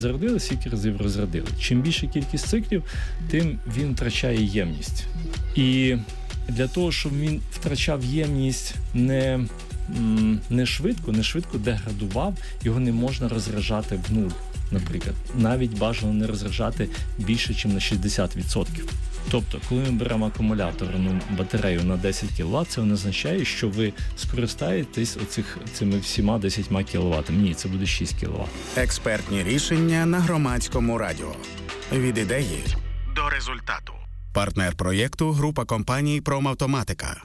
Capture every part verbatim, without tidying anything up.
Зарядили, скільки разів розрядили. Чим більша кількість циклів, тим він втрачає ємність. І для того, щоб він втрачав ємність не, не швидко, не швидко деградував, його не можна розряджати в нуль, наприклад. Навіть бажано не розряджати більше, ніж на шістдесят відсотків. Тобто, коли ми беремо акумуляторну батарею на десять кіловат, це не означає, що ви скористаєтесь оцих, цими всіма десятьма кіловатами. Ні, це буде шість кіловат. Експертні рішення на Громадському радіо. Від ідеї до результату. Партнер проєкту – група компаній «Промавтоматика».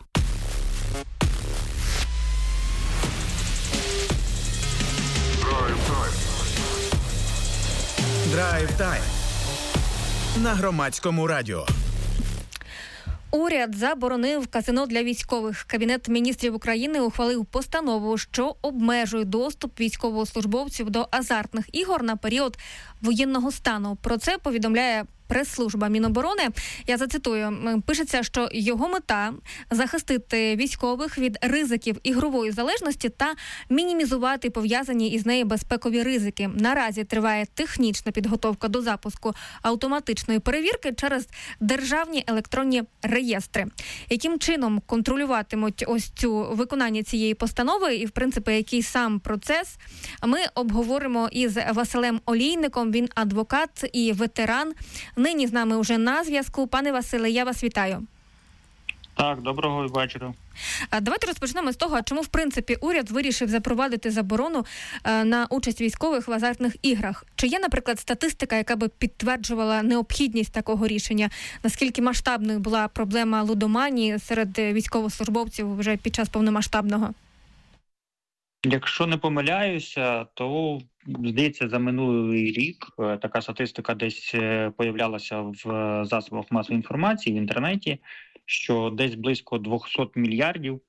Драйв тайм на Громадському радіо. Уряд заборонив казино для військових. Кабінет міністрів України ухвалив постанову, що обмежує доступ військовослужбовців до азартних ігор на період воєнного стану. Про це повідомляє прес-служба Міноборони. Я зацитую. Пишеться, що його мета – захистити військових від ризиків ігрової залежності та мінімізувати пов'язані із нею безпекові ризики. Наразі триває технічна підготовка до запуску автоматичної перевірки через державні електронні реєстри. Яким чином контролюватимуть ось цю виконання цієї постанови і, в принципі, який сам процес, ми обговоримо із Василем Олійником. Він адвокат і ветеран. Нині з нами вже на зв'язку. Пане Василе, я вас вітаю. Так, доброго вечора. Давайте розпочнемо з того, чому, в принципі, уряд вирішив запровадити заборону на участь військових в азартних іграх. Чи є, наприклад, статистика, яка би підтверджувала необхідність такого рішення? Наскільки масштабною була проблема лудоманії серед військовослужбовців вже під час повномасштабного? Якщо не помиляюся, то, здається, за минулий рік така статистика десь появлялася в засобах масової інформації, в інтернеті, що десь близько двісті мільярдів е-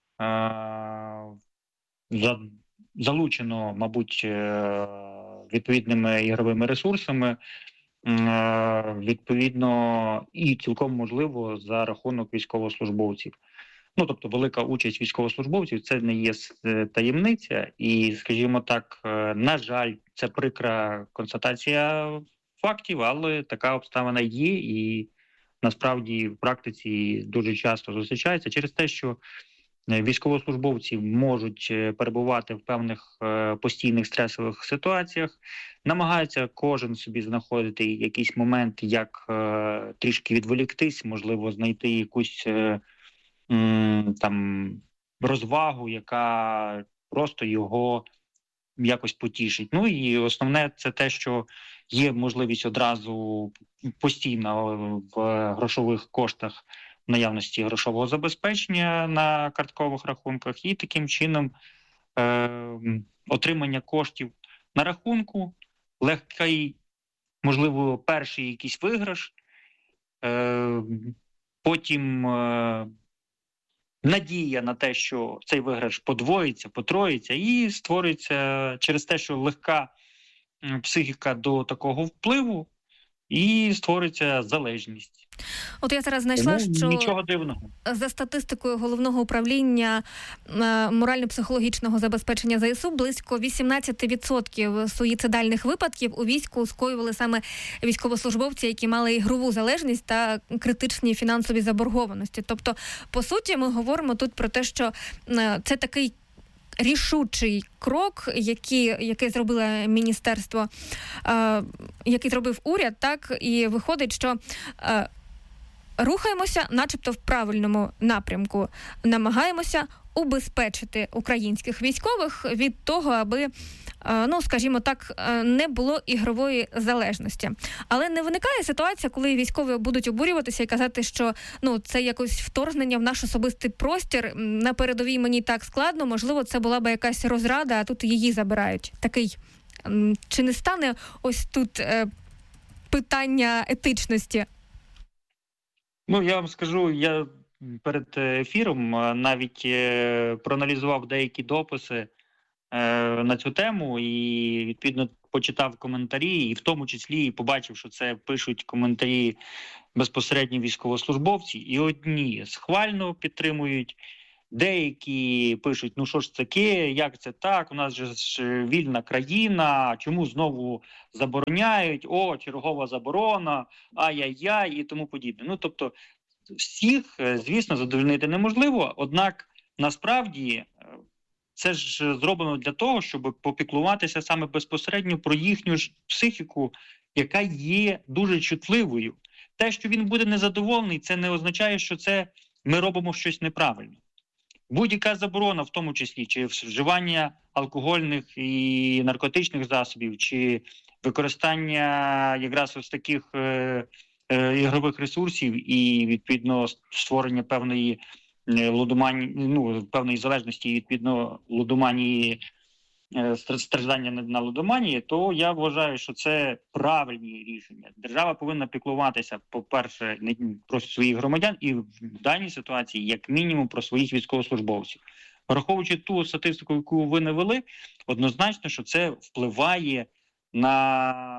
за- залучено, мабуть, е- відповідними ігровими ресурсами, е- відповідно, і цілком можливо за рахунок військовослужбовців. Ну, тобто, велика участь військовослужбовців – це не є таємниця. І, скажімо так, на жаль, це прикра констатація фактів, але така обставина є і, насправді, в практиці дуже часто зустрічається через те, що військовослужбовці можуть перебувати в певних постійних стресових ситуаціях, намагаються кожен собі знаходити якийсь момент, як трішки відволіктись, можливо, знайти якусь там розвагу, як просто його якось потішить. Ну і основне це те, що є можливість одразу постійно в грошових коштах наявності грошового забезпечення на карткових рахунках і таким чином е- отримання коштів на рахунку, легкий, можливо, перший якийсь виграш, е- потім е- надія на те, що цей виграш подвоїться, потроїться і створюється через те, що легка психіка до такого впливу і створюється залежність. От я зараз знайшла, Тому що нічого дивного. За статистикою Головного управління морально-психологічного забезпечення ЗСУ, близько вісімнадцять відсотків суїцидальних випадків у війську скоювали саме військовослужбовці, які мали ігрову залежність та критичні фінансові заборгованості. Тобто, по суті, ми говоримо тут про те, що це такий рішучий крок, який, який зробило міністерство, е, який зробив уряд, так, і виходить, що е, рухаємося начебто в правильному напрямку, намагаємося убезпечити українських військових від того, аби, ну, скажімо так, не було ігрової залежності. Але не виникає ситуація, коли військові будуть обурюватися і казати, що, ну, це якось вторгнення в наш особистий простір, на передовій мені так складно, можливо, це була б якась розрада, а тут її забирають. Такий, чи не стане ось тут е, питання етичності? Ну, я вам скажу, я перед ефіром навіть е, проаналізував деякі дописи е, на цю тему і, відповідно, почитав коментарі, і в тому числі і побачив, що це пишуть коментарі безпосередньо військовослужбовці, і одні схвально підтримують Деякі пишуть, ну що ж це таке, як це так, у нас же ж вільна країна, чому знову забороняють, о, чергова заборона, ай-яй-яй і тому подібне. Ну, тобто, всіх, звісно, задовольнити неможливо, однак, насправді, це ж зроблено для того, щоб попіклуватися саме безпосередньо про їхню ж психіку, яка є дуже чутливою. Те, що він буде незадоволений, це не означає, що це ми робимо щось неправильно. Будь-яка заборона, в тому числі, чи вживання алкогольних і наркотичних засобів, чи використання якраз ось таких е, е, ігрових ресурсів і, відповідно, створення певної лудоманії, ну, певної залежності, відповідно, лудоманії, страждання на лудоманії, то я вважаю, що це правильні рішення. Держава повинна піклуватися, по-перше, про своїх громадян і в даній ситуації, як мінімум, про своїх військовослужбовців. Враховуючи ту статистику, яку ви навели, однозначно, що це впливає на,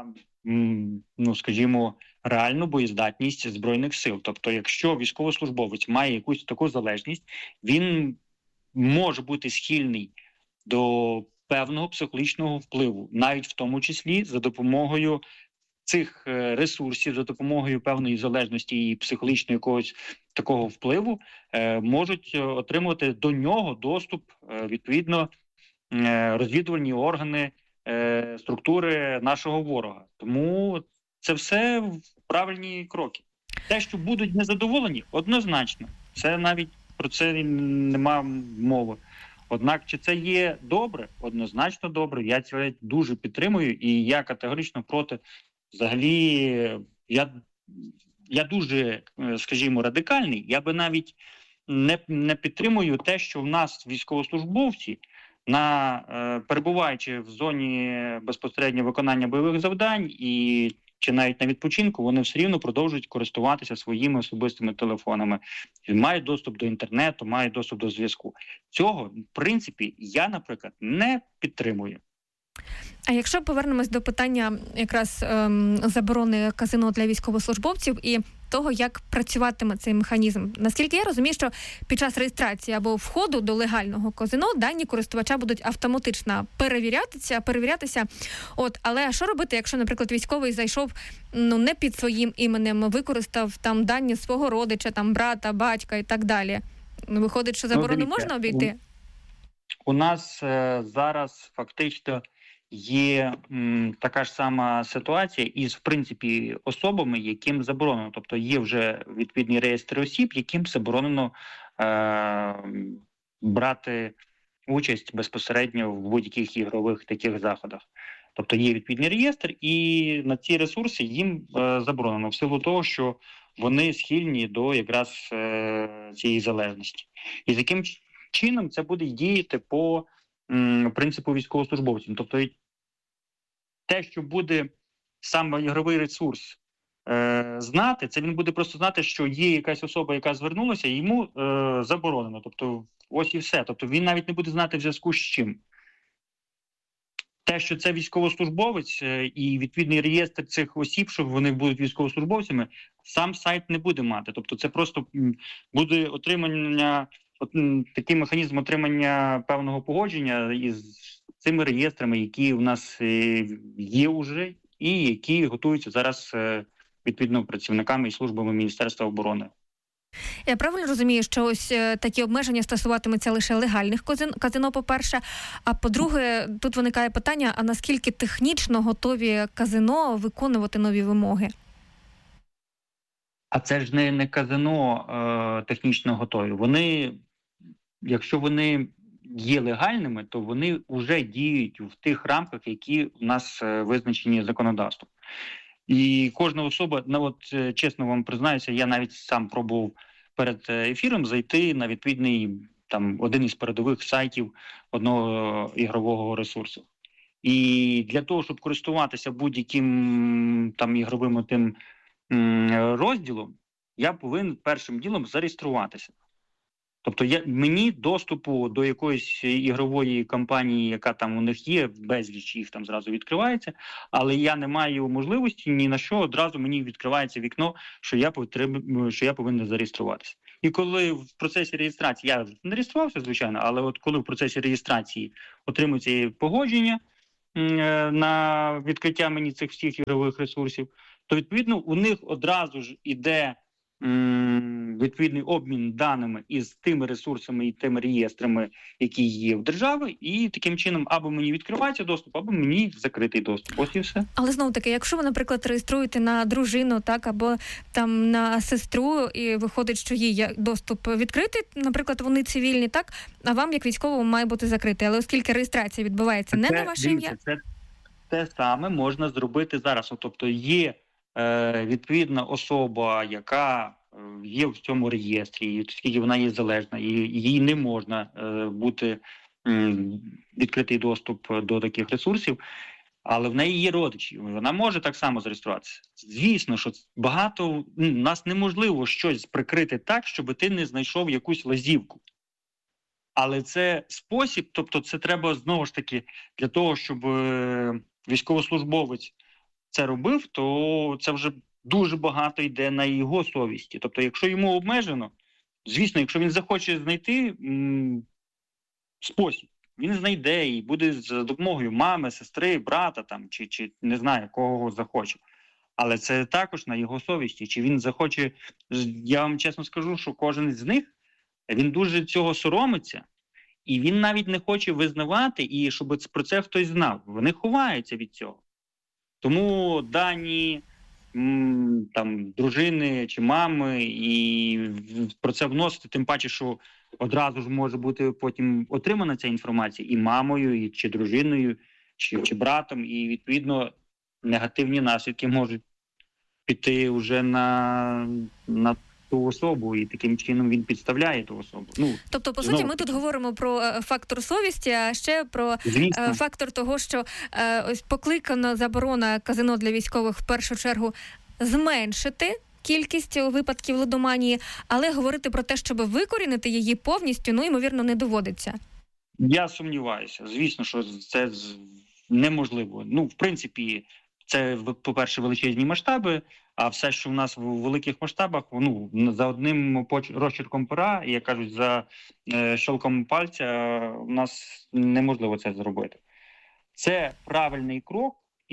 ну, скажімо, реальну боєздатність Збройних сил. Тобто, якщо військовослужбовець має якусь таку залежність, він може бути схильний до певного психологічного впливу, навіть в тому числі за допомогою цих ресурсів, за допомогою певної залежності і психологічного якогось такого впливу, е, можуть отримувати до нього доступ, е, відповідно, е, розвідувальні органи, е, структури нашого ворога. Тому це все правильні кроки. Те, що будуть незадоволені, однозначно. Це навіть про це нема мови. Однак, чи це є добре? Однозначно добре. Я це дуже підтримую, і я категорично проти. Взагалі, я, я дуже, скажімо, радикальний. Я би навіть не, не підтримую те, що в нас військовослужбовці, на, е, перебуваючи в зоні безпосередньо виконання бойових завдань і чи навіть на відпочинку, вони все рівно продовжують користуватися своїми особистими телефонами. Мають доступ до інтернету, мають доступ до зв'язку. Цього, в принципі, я, наприклад, не підтримую. А якщо повернемось до питання якраз ем, заборони казино для військовослужбовців і того, як працюватиме цей механізм. Наскільки я розумію, що під час реєстрації або входу до легального казино дані користувача будуть автоматично перевірятися, перевірятися. От, але що робити, якщо, наприклад, військовий зайшов, ну, не під своїм іменем, використав там дані свого родича, там брата, батька і так далі? Виходить, що заборону ну, можна обійти? У, у нас е, зараз фактично є м, така ж сама ситуація із, в принципі, особами, яким заборонено. Тобто є вже відповідні реєстри осіб, яким заборонено е, брати участь безпосередньо в будь-яких ігрових таких заходах. Тобто є відповідний реєстр, і на ці ресурси їм е, заборонено в силу того, що вони схильні до якраз е, цієї залежності. І з яким чином це буде діяти по принципу військовослужбовців. Тобто те, що буде саме ігровий ресурс е, знати, це він буде просто знати, що є якась особа, яка звернулася, і йому е, заборонено. Тобто ось і все. Тобто він навіть не буде знати в зв'язку з чим. Те, що це військовослужбовець е, і відповідний реєстр цих осіб, що вони будуть військовослужбовцями, сам сайт не буде мати. Тобто це просто буде отримання От, такий механізм отримання певного погодження із цими реєстрами, які у нас є вже і які готуються зараз відповідно працівниками і службами Міністерства оборони. Я правильно розумію, що ось такі обмеження стосуватимуться лише легальних казино, по-перше, а по-друге, тут виникає питання, а наскільки технічно готові казино виконувати нові вимоги? А це ж не, не казино е, технічно готові. Вони, якщо вони є легальними, то вони вже діють в тих рамках, які у нас е, визначені законодавством. І кожна особа, ну от чесно вам признаюся, я навіть сам пробував перед ефіром зайти на відповідний там один із передових сайтів одного ігрового ресурсу. І для того, щоб користуватися будь-яким там ігровим тим розділом, я повинен першим ділом зареєструватися. Тобто я, мені доступу до якоїсь ігрової компанії, яка там у них є, безліч їх там зразу відкривається, але я не маю можливості ні на що, одразу мені відкривається вікно, що я, потреб... що я повинен зареєструватися. І коли в процесі реєстрації, я не реєструвався, звичайно, але от коли в процесі реєстрації отримується погодження на відкриття мені цих всіх ігрових ресурсів, то, відповідно, у них одразу ж іде м, відповідний обмін даними із тими ресурсами і тими реєстрами, які є в держави, і таким чином або мені відкривається доступ, або мені закритий доступ. Ось і все. Але знову-таки, якщо ви, наприклад, реєструєте на дружину, так, або там на сестру, і виходить, що їй доступ відкритий, наприклад, вони цивільні, так, а вам, як військовому, має бути закритий. Але оскільки реєстрація відбувається не це, на ваше ім'я... Це те саме можна зробити зараз. Тобто є е, відповідна особа, яка є в цьому реєстрі, оскільки вона є залежна, і їй не можна е, бути е, відкритий доступ до таких ресурсів, але в неї є родичі, вона може так само зареєструватися. Звісно, що багато, ну, у нас неможливо щось прикрити так, щоб ти не знайшов якусь лазівку. Але це спосіб, тобто це треба знову ж таки для того, щоб е, військовослужбовець це робив, то це вже дуже багато йде на його совісті. Тобто, якщо йому обмежено, звісно, якщо він захоче знайти м, спосіб, він знайде і буде за допомогою мами, сестри, брата там, чи, чи не знаю, кого захоче. Але це також на його совісті. Чи він захоче, я вам чесно скажу, що кожен з них, він дуже цього соромиться, і він навіть не хоче визнавати, і щоб про це хтось знав. Вони ховаються від цього. Тому дані м, там, дружини чи мами і про це вносити, тим паче, що одразу ж може бути потім отримана ця інформація і мамою, і чи дружиною, чи, чи братом, і відповідно негативні наслідки можуть піти вже на, на ту особу, і таким чином він підставляє ту особу. Ну, тобто, по суті, ми тут говоримо про е, фактор совісті, а ще про е, фактор того, що е, ось покликана заборона казино для військових в першу чергу зменшити кількість випадків лудоманії, але говорити про те, щоб викорінити її повністю, ну, ймовірно, не доводиться. Я сумніваюся. Звісно, що це неможливо. Ну, в принципі, це, по-перше, величезні масштаби, а все, що в нас в великих масштабах, ну, за одним розчерком пера, як кажуть, за е, щелком пальця, у нас неможливо це зробити. Це правильний крок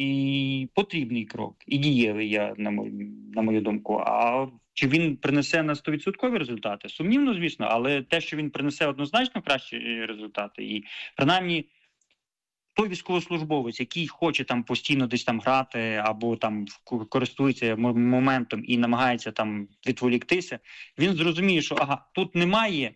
і потрібний крок, і дієвий, я, на мою, на мою думку. А чи він принесе на сто відсотків результати? Сумнівно, звісно, але те, що він принесе однозначно кращі результати, і принаймні той військовослужбовець, який хоче там постійно десь там грати або там користується моментом і намагається там відволіктися, він зрозуміє, що ага, тут немає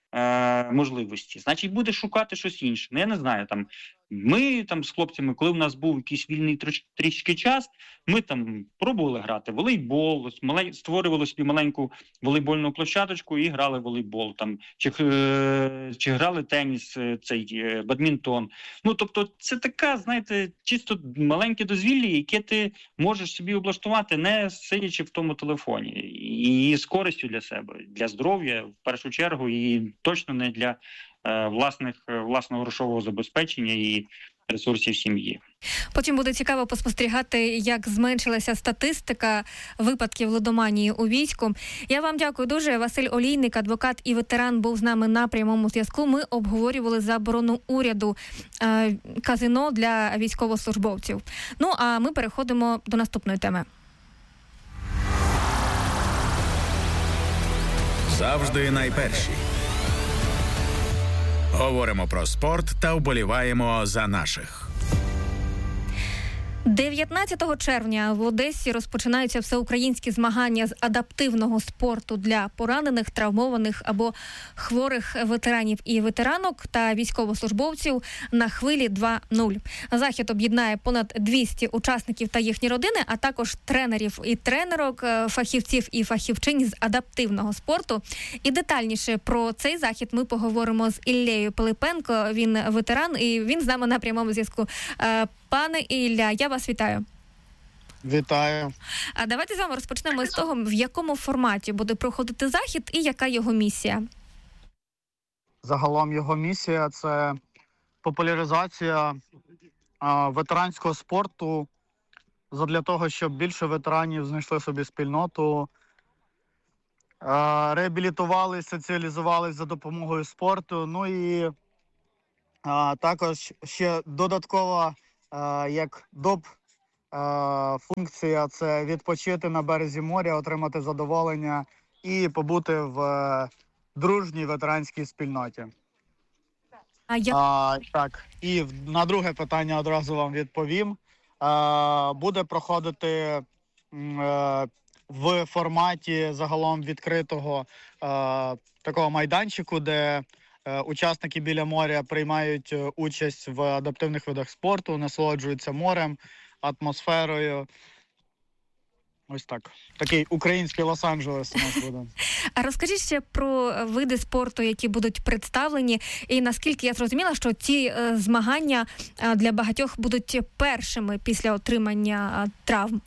е, можливості, значить буде шукати щось інше. Ну, я не знаю, там ми там з хлопцями, коли в нас був якийсь вільний трош, трішки час, ми там пробували грати в волейбол, створювали собі маленьку волейбольну площадочку і грали в волейбол, там, чи, е, чи грали теніс, цей е, бадмінтон. Ну, тобто це така, знаєте, чисто маленьке дозвілля, яке ти можеш собі облаштувати, не сидячи в тому телефоні. І з користю для себе, для здоров'я, в першу чергу, і точно не для власних, власного грошового забезпечення і ресурсів сім'ї. Потім буде цікаво поспостерігати, як зменшилася статистика випадків лудоманії у війську. Я вам дякую дуже. Василь Олійник, адвокат і ветеран, був з нами на прямому зв'язку. Ми обговорювали заборону уряду е, казино для військовослужбовців. Ну, а ми переходимо до наступної теми. Завжди найперші. Говоримо про спорт та вболіваємо за наших. дев'ятнадцятого червня в Одесі розпочинаються всеукраїнські змагання з адаптивного спорту для поранених, травмованих або хворих ветеранів і ветеранок та військовослужбовців на хвилі два нуль. Захід об'єднає понад двісті учасників та їхні родини, а також тренерів і тренерок, фахівців і фахівчинь з адаптивного спорту. І детальніше про цей захід ми поговоримо з Іллею Пилипенко. Він ветеран і він з нами на прямому зв'язку. Пане Ілля, я вас вітаю. Вітаю. А давайте з вами розпочнемо з того, в якому форматі буде проходити захід і яка його місія. Загалом його місія – це популяризація а, ветеранського спорту задля того, щоб більше ветеранів знайшли собі спільноту реабілітувались, соціалізувались за допомогою спорту. Ну і також ще додатково, як доп функція, це відпочити на березі моря, отримати задоволення і побути в дружній ветеранській спільноті. А як... а, так, і на друге питання одразу вам відповім. А, буде проходити а, в форматі загалом відкритого а, такого майданчику, де а, учасники біля моря приймають участь в адаптивних видах спорту, насолоджуються морем, атмосферою. Ось так. Такий український Лос-Анджелес у нас буде. А розкажіть ще про види спорту, які будуть представлені, і наскільки я зрозуміла, що ці е, змагання е, для багатьох будуть першими після отримання е, травм.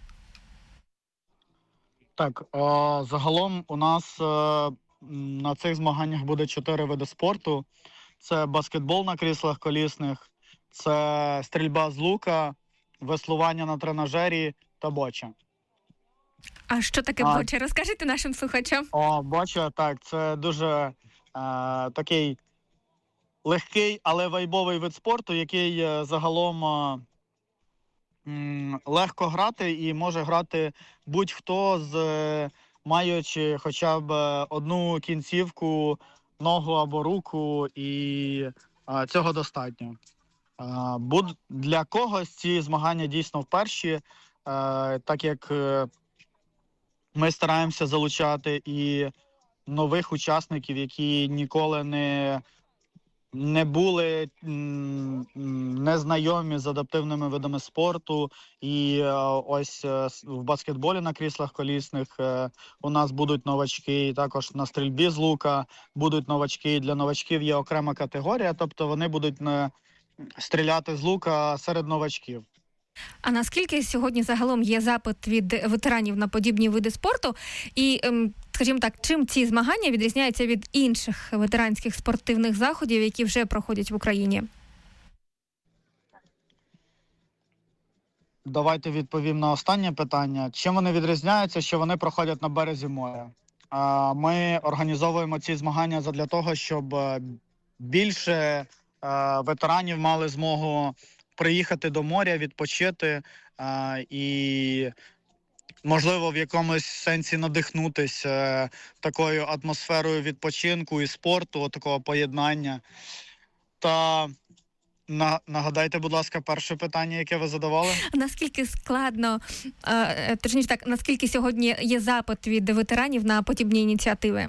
Так, е, загалом у нас е, на цих змаганнях буде чотири види спорту. Це баскетбол на кріслах колісних, це стрільба з лука, веслування на тренажері та боча. А що таке а, боча? Розкажіть нашим слухачам. О, боча, так, це дуже е, такий легкий, але вайбовий вид спорту, який е, загалом е, м, легко грати і може грати будь-хто, з е, маючи хоча б одну кінцівку, ногу або руку, і е, цього достатньо. Е, буд, для когось ці змагання дійсно вперші, е, так як е, ми стараємося залучати і нових учасників, які ніколи не, не були м, незнайомі з адаптивними видами спорту. І е, ось е, в баскетболі на кріслах колісних е, у нас будуть новачки, і також на стрільбі з лука будуть новачки. Для новачків є окрема категорія, тобто вони будуть не стріляти з лука серед новачків. А наскільки сьогодні загалом є запит від ветеранів на подібні види спорту? І, скажімо так, чим ці змагання відрізняються від інших ветеранських спортивних заходів, які вже проходять в Україні? Давайте відповім на останнє питання. Чим вони відрізняються, що вони проходять на березі моря? Ми організовуємо ці змагання задля того, щоб більше ветеранів мали змогу приїхати до моря, відпочити а, і, можливо, в якомусь сенсі надихнутися а, такою атмосферою відпочинку і спорту, такого поєднання. Та на, нагадайте, будь ласка, перше питання, яке ви задавали? Наскільки складно, а, точніше так, наскільки сьогодні є запит від ветеранів на подібні ініціативи?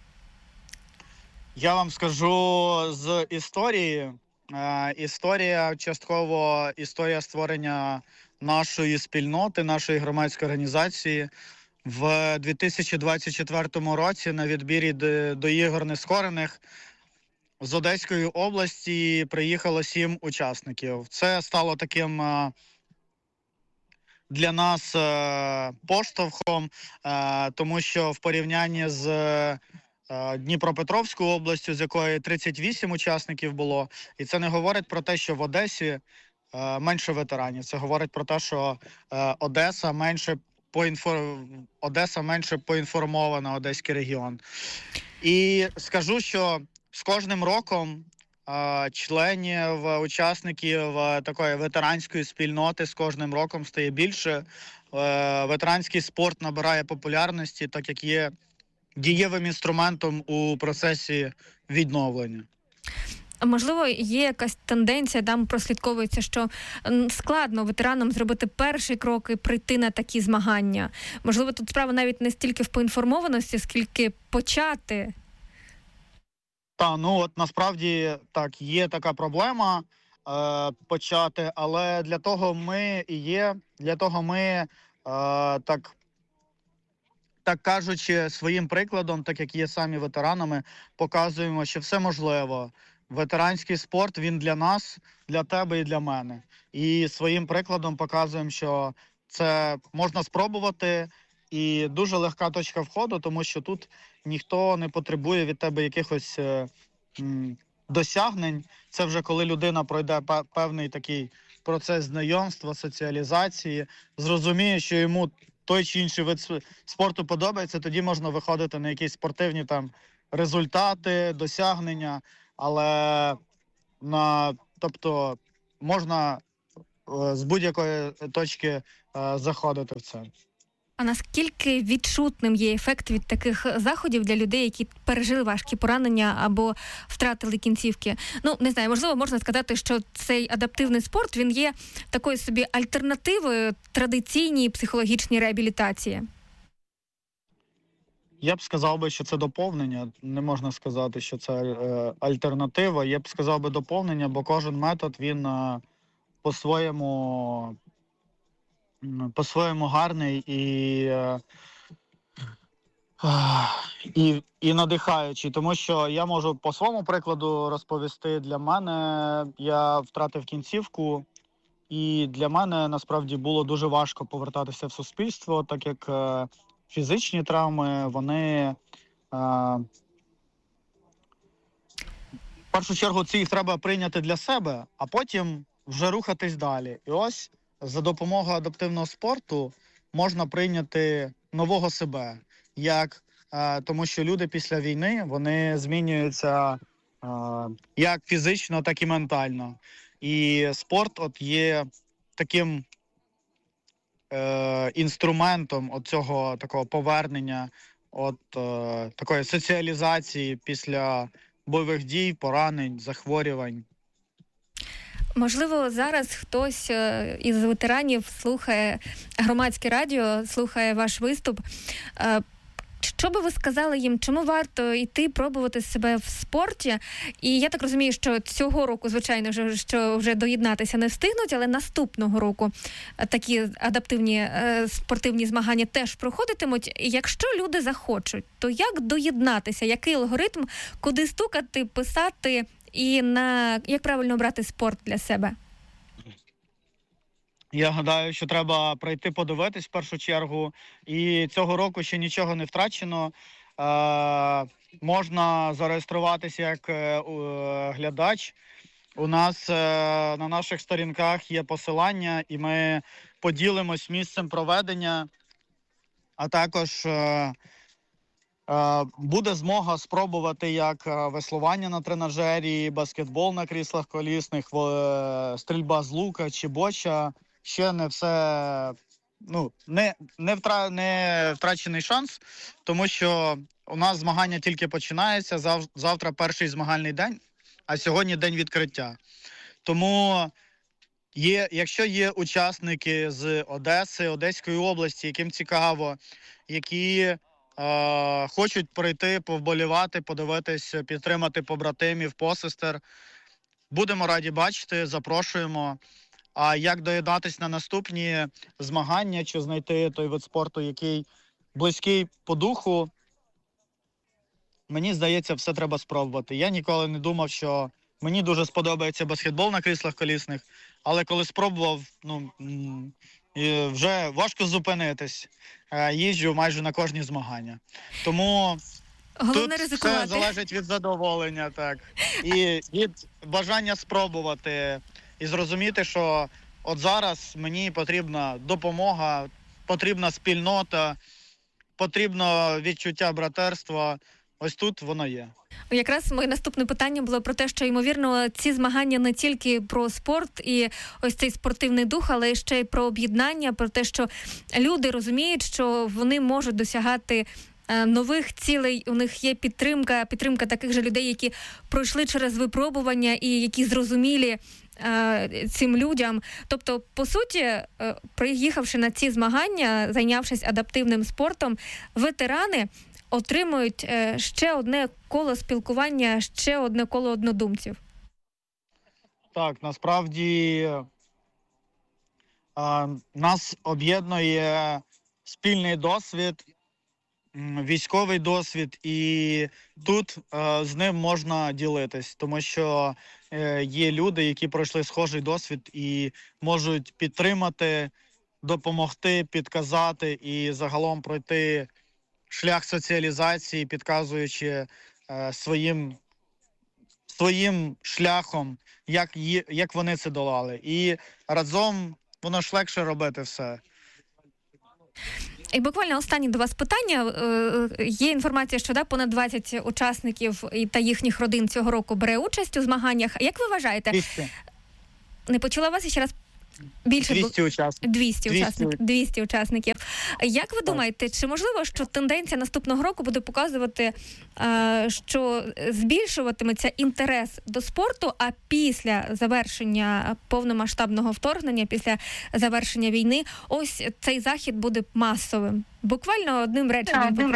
Я вам скажу з історії. Е, історія, частково історія створення нашої спільноти, нашої громадської організації. В дві тисячі двадцять четвертому році на відбірі до, до ігор нескорених з Одеської області приїхало сім учасників. Це стало таким е, для нас е, поштовхом, е, тому що в порівнянні з Дніпропетровською областю, з якої тридцять вісім учасників було. І це не говорить про те, що в Одесі е, менше ветеранів. Це говорить про те, що е, Одеса менше поінфор... Одеса менше поінформована, Одеський регіон. І скажу, що з кожним роком е, членів, учасників е, такої ветеранської спільноти з кожним роком стає більше. Е, ветеранський спорт набирає популярності, так як є дієвим інструментом у процесі відновлення. Можливо, є якась тенденція, там прослідковується, що складно ветеранам зробити перший крок і прийти на такі змагання. Можливо, тут справа навіть не стільки в поінформованості, скільки почати. Та, ну от насправді так, є така проблема е, почати, але для того ми і є, для того ми е, так Так кажучи, своїм прикладом, так як є самі ветеранами, показуємо, що все можливо. Ветеранський спорт, він для нас, для тебе і для мене. І своїм прикладом показуємо, що це можна спробувати, і дуже легка точка входу, тому що тут ніхто не потребує від тебе якихось е, м, досягнень. Це вже коли людина пройде певний такий процес знайомства, соціалізації, зрозуміє, що йому той чи інший вид спорту подобається, тоді можна виходити на якісь спортивні там результати, досягнення, але на, тобто можна е, з будь-якої точки е, заходити в це. А наскільки відчутним є ефект від таких заходів для людей, які пережили важкі поранення або втратили кінцівки? Ну, не знаю, можливо, можна сказати, що цей адаптивний спорт, він є такою собі альтернативою традиційній психологічній реабілітації. Я б сказав би, що це доповнення. Не можна сказати, що це е, альтернатива. Я б сказав би доповнення, бо кожен метод, він е, по-своєму по-своєму гарний і, е, і, і надихаючий. Тому що я можу по своєму прикладу розповісти. Для мене я втратив кінцівку, і для мене насправді було дуже важко повертатися в суспільство, так як е, фізичні травми, вони е, в першу чергу це їх треба прийняти для себе, а потім вже рухатись далі. І ось за допомогою адаптивного спорту можна прийняти нового себе, як, е, тому що люди після війни, вони змінюються е, як фізично, так і ментально. І спорт от є таким е, інструментом от цього такого повернення, от е, такої соціалізації після бойових дій, поранень, захворювань. Можливо, зараз хтось із ветеранів слухає громадське радіо, слухає ваш виступ. Що би ви сказали їм, чому варто йти пробувати себе в спорті? І я так розумію, що цього року, звичайно, вже, що вже доєднатися не встигнуть, але наступного року такі адаптивні спортивні змагання теж проходитимуть. Якщо люди захочуть, то як доєднатися? Який алгоритм, куди стукати, писати і на як правильно обрати спорт для себе? Я гадаю, що треба прийти подивитись в першу чергу. І цього року ще нічого не втрачено. Е, можна зареєструватися як е, глядач. У нас е, на наших сторінках є посилання, і ми поділимось місцем проведення. А також е, е, буде змога спробувати як веслування на тренажері, баскетбол на кріслах колісних, е, стрільба з лука чи боча. Ще не все, ну, не, не, втра, не втрачений шанс, тому що у нас змагання тільки починаються, зав, завтра перший змагальний день, а сьогодні день відкриття. Тому є, якщо є учасники з Одеси, Одеської області, яким цікаво, які е, хочуть прийти, повболівати, подивитись, підтримати побратимів, посестер, будемо раді бачити, запрошуємо. А як доєднатися на наступні змагання, чи знайти той вид спорту, який близький по духу, мені здається, все треба спробувати. Я ніколи не думав, що мені дуже сподобається баскетбол на кріслах колісних, але коли спробував, ну, вже важко зупинитись. Їжджу майже на кожні змагання. Тому головне тут ризикувати. Все залежить від задоволення, так. І від бажання спробувати. І зрозуміти, що от зараз мені потрібна допомога, потрібна спільнота, потрібно відчуття братерства. Ось тут воно є. Якраз моє наступне питання було про те, що, ймовірно, ці змагання не тільки про спорт і ось цей спортивний дух, але ще й про об'єднання, про те, що люди розуміють, що вони можуть досягати нових цілей, у них є підтримка, підтримка таких же людей, які пройшли через випробування і які зрозумілі е, цим людям. Тобто, по суті, е, приїхавши на ці змагання, зайнявшись адаптивним спортом, ветерани отримують е, ще одне коло спілкування, ще одне коло однодумців. Так, насправді е, нас об'єднує спільний досвід, військовий досвід, і тут е, з ним можна ділитись, тому що е, є люди, які пройшли схожий досвід і можуть підтримати, допомогти, підказати і загалом пройти шлях соціалізації, підказуючи е, своїм, своїм шляхом, як, як вони це долали. І разом воно ж легше робити все. І буквально останнє до вас питання. Є інформація, що да, понад двадцять учасників та їхніх родин цього року бере участь у змаганнях. Як ви вважаєте? двісті. Не почула вас ще раз? Більше двісті учасників. двісті учасників. двісті учасників. Як ви думаєте, чи можливо, що тенденція наступного року буде показувати, що збільшуватиметься інтерес до спорту, а після завершення повномасштабного вторгнення, після завершення війни, ось цей захід буде масовим? Буквально одним реченням.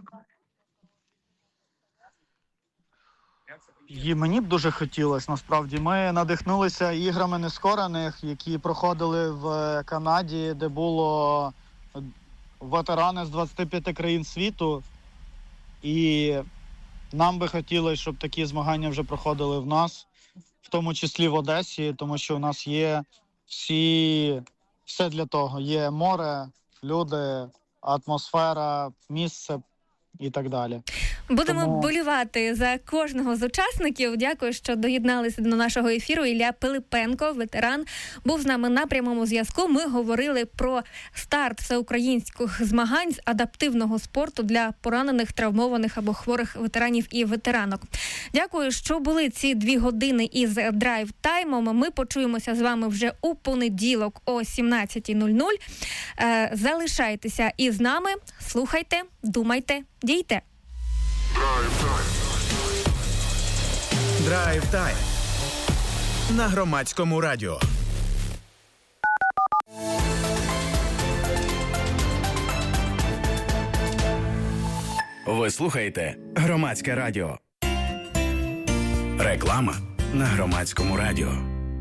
І мені б дуже хотілося, насправді. Ми надихнулися іграми нескорених, які проходили в Канаді, де було ветерани з двадцяти п'яти країн світу. І нам би хотілося, щоб такі змагання вже проходили в нас, в тому числі в Одесі, тому що у нас є всі, все для того. Є море, люди, атмосфера, місце і так далі. Будемо Тому... болівати за кожного з учасників. Дякую, що доєдналися до нашого ефіру. Ілля Пилипенко, ветеран, був з нами на прямому зв'язку. Ми говорили про старт всеукраїнських змагань з адаптивного спорту для поранених, травмованих або хворих ветеранів і ветеранок. Дякую, що були ці дві години із драйв-таймом. Ми почуємося з вами вже у понеділок о сімнадцята нуль нуль. Залишайтеся із нами, слухайте, думайте, дійте. Драйв-тайм на Громадському радіо. Ви слухаєте Громадське радіо. Реклама на Громадському радіо.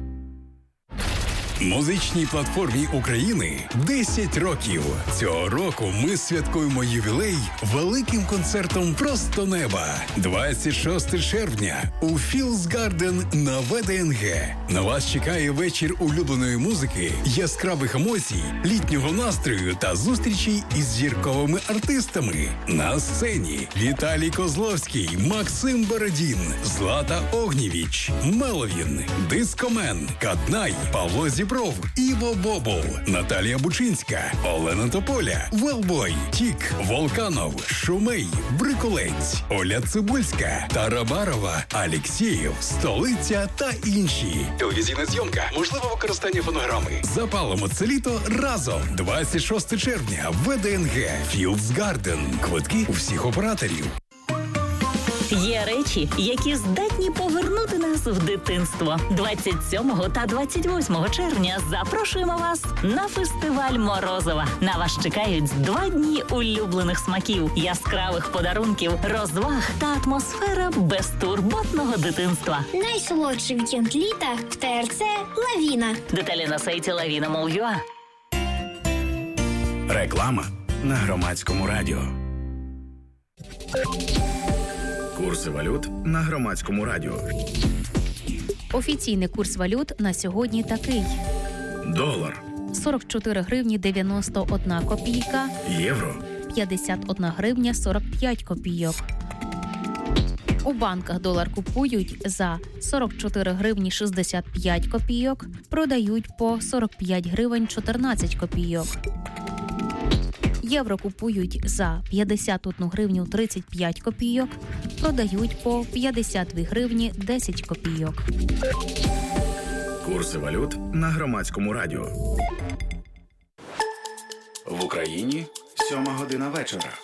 Музичній платформі України десять років. Цього року ми святкуємо ювілей великим концертом «Просто неба». двадцять шостого червня у Fields Garden на ВДНГ. На вас чекає вечір улюбленої музики, яскравих емоцій, літнього настрою та зустрічей із зірковими артистами. На сцені Віталій Козловський, Максим Бородін, Злата Огнєвіч, Меловін, Дискомен, Каднай, Павло Зібров, Іво Бобол, Наталія Бучинська, Олена Тополя, Велбой, Тік, Волканов, Шумей, Бриколець, Оля Цибульська, Тарабарова, Алєксєєв, Столиця та інші. Телевізійна зйомка, можливе використання фонограми. Запалимо це літо разом. двадцять шостого червня, ВДНГ, Fields Garden. Квитки у всіх операторів. Є речі, які здатні повернути нас в дитинство. двадцять сьомого та двадцять восьмого червня запрошуємо вас на фестиваль Морозова. На вас чекають два дні улюблених смаків, яскравих подарунків, розваг та атмосфера безтурботного дитинства. Найсолодший вікенд літа в ТРЦ «Лавіна». Деталі на сайті лавіна крапка ю а. Реклама на Громадському радіо. Курси валют на Громадському радіо. Офіційний курс валют на сьогодні такий. Долар сорок чотири гривні дев'яносто одна копійка. Євро п'ятдесят одна гривня сорок п'ять копійок. У банках долар купують за сорок чотири гривні шістдесят п'ять копійок, продають по сорок п'ять гривень чотирнадцять копійок. Євро купують за п'ятдесят одну гривню тридцять п'ять копійок, продають по п'ятдесят дві гривні десять копійок. Курси валют на Громадському радіо. В Україні сьома година вечора.